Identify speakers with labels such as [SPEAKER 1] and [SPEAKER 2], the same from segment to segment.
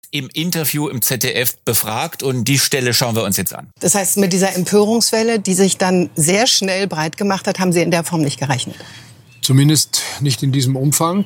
[SPEAKER 1] im Interview im ZDF befragt und die Stelle schauen wir uns jetzt an.
[SPEAKER 2] Das heißt, mit dieser Empörungswelle, die sich dann sehr schnell breit gemacht hat, haben Sie in der Form nicht gerechnet?
[SPEAKER 3] Zumindest nicht in diesem Umfang.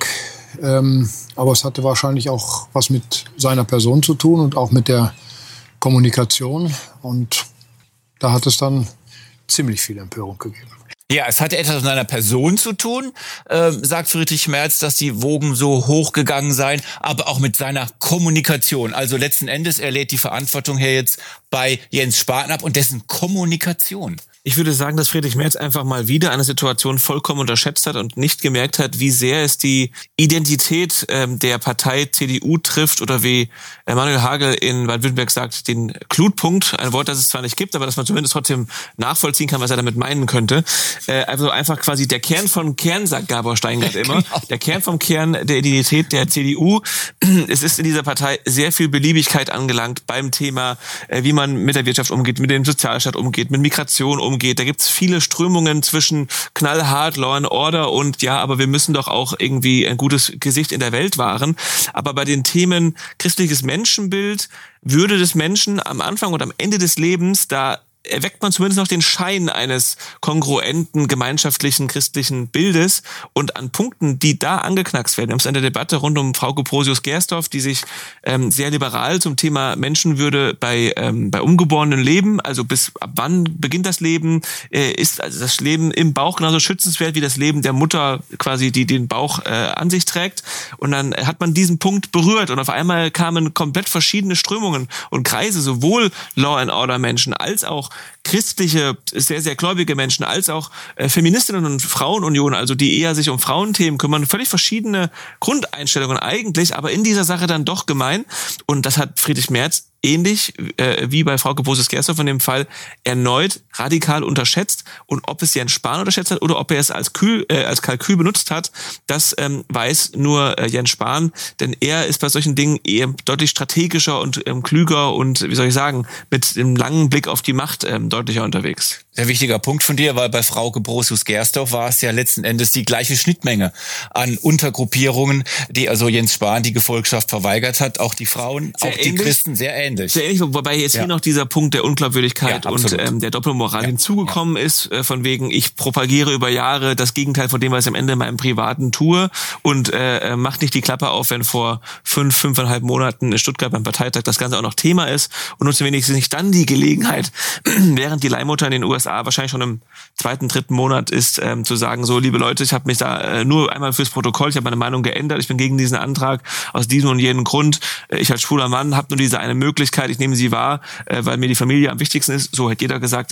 [SPEAKER 3] Aber es hatte wahrscheinlich auch was mit seiner Person zu tun und auch mit der Kommunikation. Und da hat es dann ziemlich viel Empörung gegeben.
[SPEAKER 1] Ja, es hatte etwas mit seiner Person zu tun, sagt Friedrich Merz, dass die Wogen so hochgegangen seien, aber auch mit seiner Kommunikation. Also letzten Endes, er lädt die Verantwortung hier jetzt bei Jens Spahn ab und dessen Kommunikation.
[SPEAKER 4] Ich würde sagen, dass Friedrich Merz einfach mal wieder eine Situation vollkommen unterschätzt hat und nicht gemerkt hat, wie sehr es die Identität der Partei CDU trifft oder wie Manuel Hagel in Baden-Württemberg sagt, den Knutpunkt, ein Wort, das es zwar nicht gibt, aber das man zumindest trotzdem nachvollziehen kann, was er damit meinen könnte. Also einfach quasi der Kern vom Kern, sagt Gabor Steingart immer, genau. Der Kern vom Kern der Identität der CDU. Es ist in dieser Partei sehr viel Beliebigkeit angelangt beim Thema, wie man mit der Wirtschaft umgeht, mit dem Sozialstaat umgeht, mit Migration umgeht. Da gibt's viele Strömungen zwischen knallhart, Law and Order und ja, aber wir müssen doch auch irgendwie ein gutes Gesicht in der Welt wahren. Aber bei den Themen christliches Menschenbild, Würde des Menschen am Anfang und am Ende des Lebens, da erweckt man zumindest noch den Schein eines kongruenten, gemeinschaftlichen, christlichen Bildes. Und an Punkten, die da angeknackst werden, wir haben es in der Debatte rund um Frauke Brosius-Gersdorf, die sich sehr liberal zum Thema Menschenwürde bei ungeborenen Leben, also bis ab wann beginnt das Leben, ist also das Leben im Bauch genauso schützenswert wie das Leben der Mutter quasi, die den Bauch an sich trägt. Und dann hat man diesen Punkt berührt und auf einmal kamen komplett verschiedene Strömungen und Kreise, sowohl Law-and-Order-Menschen als auch christliche, sehr, sehr gläubige Menschen, als auch Feministinnen und Frauenunion, also die eher sich um Frauenthemen kümmern, völlig verschiedene Grundeinstellungen eigentlich, aber in dieser Sache dann doch gemein. Und das hat Friedrich Merz ähnlich wie bei Frauke Brosius-Gersdorf in dem Fall erneut radikal unterschätzt. Und ob es Jens Spahn unterschätzt hat oder ob er es als Kalkül benutzt hat, das weiß nur Jens Spahn, denn er ist bei solchen Dingen eher deutlich strategischer und klüger und, wie soll ich sagen, mit dem langen Blick auf die Macht deutlicher unterwegs.
[SPEAKER 1] Sehr wichtiger Punkt von dir, weil bei Frauke Brosius-Gersdorf war es ja letzten Endes die gleiche Schnittmenge an Untergruppierungen, die also Jens Spahn die Gefolgschaft verweigert hat, auch die Frauen, sehr auch ähnlich. Die Christen, sehr ähnlich.
[SPEAKER 4] Sehr ähnlich, wobei jetzt hier noch dieser Punkt der Unglaubwürdigkeit und der Doppelmoral hinzugekommen ist, von wegen, ich propagiere über Jahre das Gegenteil von dem, was ich am Ende in meinem Privaten tue und macht nicht die Klappe auf, wenn vor 5,5 Monaten in Stuttgart beim Parteitag das Ganze auch noch Thema ist und nutze wenigstens nicht dann die Gelegenheit, während die Leihmutter in den USA wahrscheinlich schon im 2., 3. Monat ist, zu sagen, so, liebe Leute, ich habe mich da nur einmal fürs Protokoll, ich habe meine Meinung geändert, ich bin gegen diesen Antrag aus diesem und jenem Grund, ich als schwuler Mann habe nur diese eine Möglichkeit, ich nehme sie wahr, weil mir die Familie am wichtigsten ist. So hat jeder gesagt,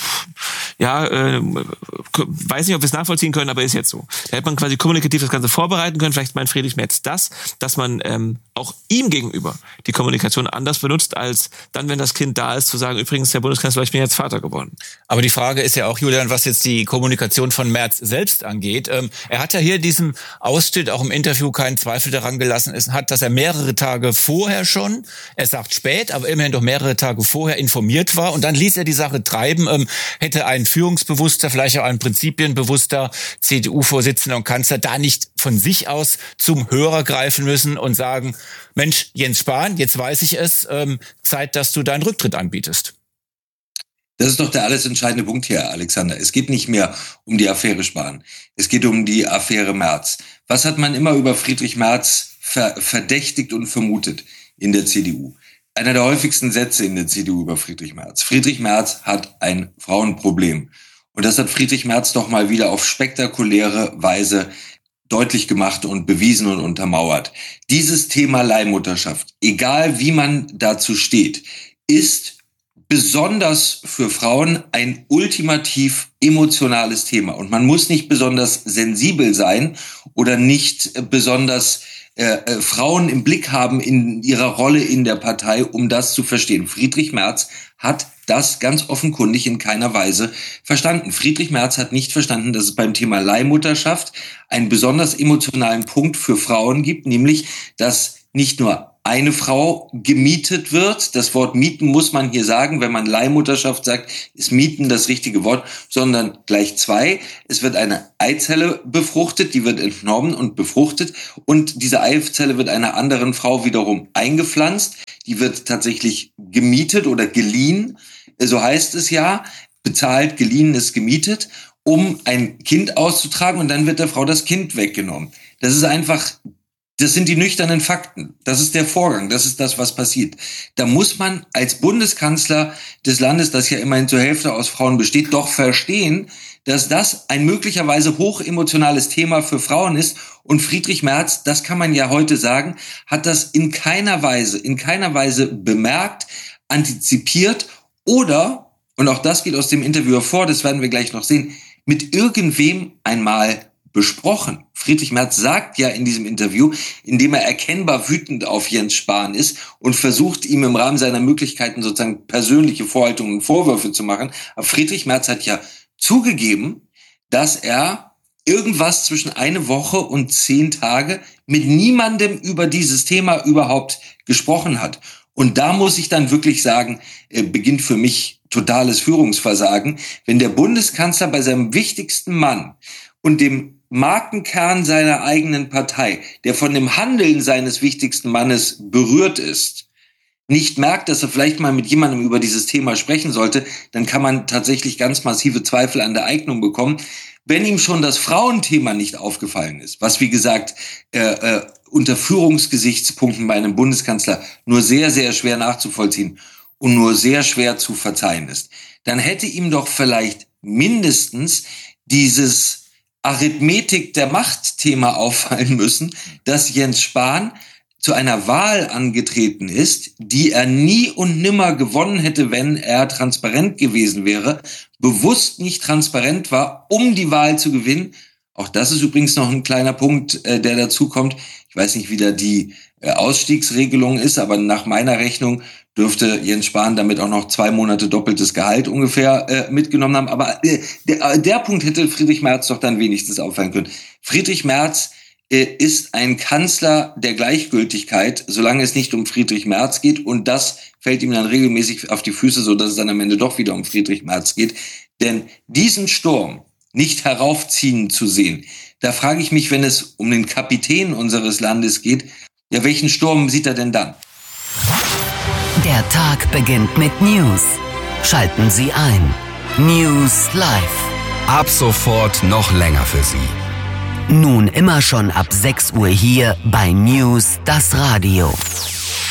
[SPEAKER 4] weiß nicht, ob wir es nachvollziehen können, aber ist jetzt so. Da hätte man quasi kommunikativ das Ganze vorbereiten können. Vielleicht meint Friedrich Merz das, dass man auch ihm gegenüber die Kommunikation anders benutzt, als dann, wenn das Kind da ist, zu sagen, übrigens, Herr Bundeskanzler, ich bin jetzt Vater geworden. Aber die Frage ist ja auch, Julian, was jetzt die Kommunikation von Merz selbst angeht. Er hat ja hier in diesem Ausschnitt auch im Interview keinen Zweifel daran gelassen, dass er mehrere Tage vorher schon, er sagt spät, aber immerhin doch mehrere Tage vorher informiert war und dann ließ er die Sache treiben, hätte ein führungsbewusster, vielleicht auch ein prinzipienbewusster CDU-Vorsitzender und Kanzler da nicht von sich aus zum Hörer greifen müssen und sagen, Mensch, Jens Spahn, jetzt weiß ich es, Zeit, dass du deinen Rücktritt anbietest.
[SPEAKER 5] Das ist doch der alles entscheidende Punkt hier, Alexander. Es geht nicht mehr um die Affäre Spahn. Es geht um die Affäre Merz. Was hat man immer über Friedrich Merz verdächtigt und vermutet in der CDU? Einer der häufigsten Sätze in der CDU über Friedrich Merz. Friedrich Merz hat ein Frauenproblem. Und das hat Friedrich Merz doch mal wieder auf spektakuläre Weise deutlich gemacht und bewiesen und untermauert. Dieses Thema Leihmutterschaft, egal wie man dazu steht, ist besonders für Frauen ein ultimativ emotionales Thema. Und man muss nicht besonders sensibel sein oder nicht besonders Frauen im Blick haben in ihrer Rolle in der Partei, um das zu verstehen. Friedrich Merz hat das ganz offenkundig in keiner Weise verstanden. Friedrich Merz hat nicht verstanden, dass es beim Thema Leihmutterschaft einen besonders emotionalen Punkt für Frauen gibt, nämlich dass nicht nur eine Frau gemietet wird. Das Wort mieten muss man hier sagen, wenn man Leihmutterschaft sagt, ist mieten das richtige Wort, sondern gleich 2. Es wird eine Eizelle befruchtet, die wird entnommen und befruchtet und diese Eizelle wird einer anderen Frau wiederum eingepflanzt. Die wird tatsächlich gemietet oder geliehen, so heißt es ja, bezahlt, geliehen ist gemietet, um ein Kind auszutragen und dann wird der Frau das Kind weggenommen. Das sind die nüchternen Fakten. Das ist der Vorgang. Das ist das, was passiert. Da muss man als Bundeskanzler des Landes, das ja immerhin zur Hälfte aus Frauen besteht, doch verstehen, dass das ein möglicherweise hochemotionales Thema für Frauen ist. Und Friedrich Merz, das kann man ja heute sagen, hat das in keiner Weise bemerkt, antizipiert oder, und auch das geht aus dem Interview hervor, das werden wir gleich noch sehen, mit irgendwem einmal besprochen. Friedrich Merz sagt ja in diesem Interview, indem er erkennbar wütend auf Jens Spahn ist und versucht, ihm im Rahmen seiner Möglichkeiten sozusagen persönliche Vorhaltungen und Vorwürfe zu machen. Aber Friedrich Merz hat ja zugegeben, dass er irgendwas zwischen 1 Woche und 10 Tage mit niemandem über dieses Thema überhaupt gesprochen hat. Und da muss ich dann wirklich sagen, beginnt für mich totales Führungsversagen, wenn der Bundeskanzler bei seinem wichtigsten Mann und dem Markenkern seiner eigenen Partei, der von dem Handeln seines wichtigsten Mannes berührt ist, nicht merkt, dass er vielleicht mal mit jemandem über dieses Thema sprechen sollte, dann kann man tatsächlich ganz massive Zweifel an der Eignung bekommen. Wenn ihm schon das Frauenthema nicht aufgefallen ist, was wie gesagt unter Führungsgesichtspunkten bei einem Bundeskanzler nur sehr, sehr schwer nachzuvollziehen und nur sehr schwer zu verzeihen ist, dann hätte ihm doch vielleicht mindestens dieses Arithmetik der Macht-Thema auffallen müssen, dass Jens Spahn zu einer Wahl angetreten ist, die er nie und nimmer gewonnen hätte, wenn er transparent gewesen wäre, bewusst nicht transparent war, um die Wahl zu gewinnen. Auch das ist übrigens noch ein kleiner Punkt, der dazu kommt. Ich weiß nicht, wie da die Ausstiegsregelung ist, aber nach meiner Rechnung dürfte Jens Spahn damit auch noch 2 Monate doppeltes Gehalt ungefähr mitgenommen haben. Aber der Punkt hätte Friedrich Merz doch dann wenigstens auffallen können. Friedrich Merz ist ein Kanzler der Gleichgültigkeit, solange es nicht um Friedrich Merz geht. Und das fällt ihm dann regelmäßig auf die Füße, so dass es dann am Ende doch wieder um Friedrich Merz geht. Denn diesen Sturm nicht heraufziehen zu sehen, da frage ich mich, wenn es um den Kapitän unseres Landes geht, ja, welchen Sturm sieht er denn dann?
[SPEAKER 6] Der Tag beginnt mit News. Schalten Sie ein. News Live.
[SPEAKER 7] Ab sofort noch länger für Sie.
[SPEAKER 6] Nun immer schon ab 6 Uhr hier bei News, das Radio.